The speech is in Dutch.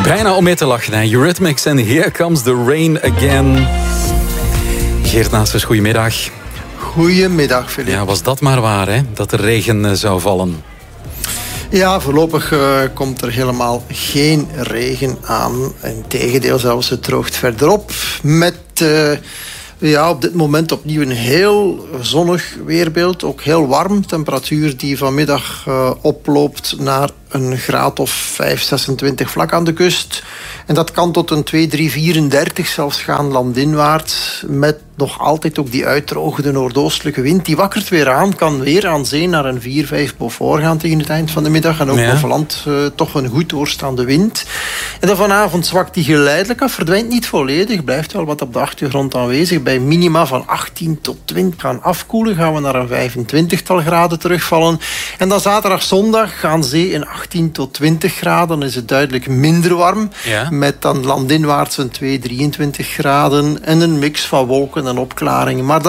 Bijna om mee te lachen, hè. Eurythmics en Here Comes the Rain Again. Geert Naasters, goedemiddag. Goedemiddag, Filip. Ja, was dat maar waar, hè? Dat er regen zou vallen. Ja, voorlopig komt er helemaal geen regen aan. Integendeel, zelfs het droogt verderop. Met op dit moment opnieuw een heel zonnig weerbeeld. Ook heel warm. Temperatuur die vanmiddag oploopt naar een graad of 5, 26 vlak aan de kust. En dat kan tot een 2, 3, 34 zelfs gaan landinwaarts. Met nog altijd ook die uitdrogende noordoostelijke wind. Die wakkert weer aan, kan weer aan zee naar een 4, 5 Beaufort gaan tegen het eind van de middag. En ook boven land toch een goed doorstaande wind. En dan vanavond zwakt die geleidelijk af, verdwijnt niet volledig. Blijft wel wat op de achtergrond aanwezig. Bij minima van 18 tot 20 gaan afkoelen. Gaan we naar een 25-tal graden terugvallen. En dan zaterdag, zondag aan zee in 18 tot 20 graden. Dan is het duidelijk minder warm. Ja. Met dan landinwaarts een 2, 23 graden. En een mix van wolken en opklaringen. Maar